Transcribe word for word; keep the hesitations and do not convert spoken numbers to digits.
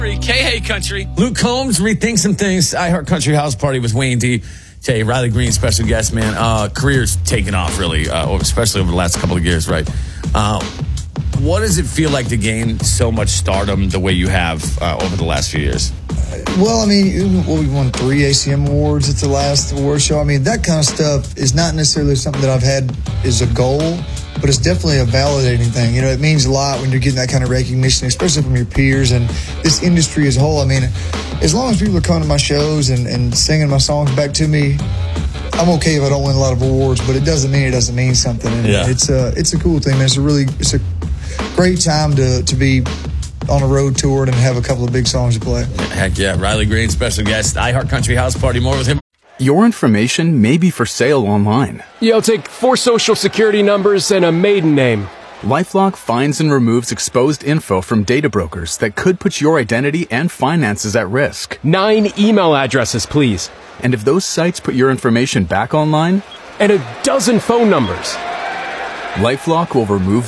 K A Country. Luke Combs rethinks some things. I Heart Country House Party with Wayne D. Jay, Riley Green, special guest, man. Uh, career's taken off, really, uh, especially over the last couple of years, right? Uh, what does it feel like to gain so much stardom the way you have uh, over the last few years? Well, I mean, well, we won three A C M awards at the last award show. I mean, that kind of stuff is not necessarily something that I've had as a goal, but it's definitely a validating thing. You know, it means a lot when you're getting that kind of recognition, especially from your peers and this industry as a whole. I mean, as long as people are coming to my shows and, and singing my songs back to me, I'm okay if I don't win a lot of awards, but it doesn't mean it doesn't mean something. And yeah. it's a it's a cool thing, man. It's a really it's a great time to to be on a road tour and have a couple of big songs to play. Heck yeah, Riley Green, special guest, I Heart Country House Party. More with him. Your information may be for sale online. Yeah, I'll take four social security numbers and a maiden name. LifeLock finds and removes exposed info from data brokers that could put your identity and finances at risk. Nine email addresses, please. And if those sites put your information back online? And a dozen phone numbers. LifeLock will remove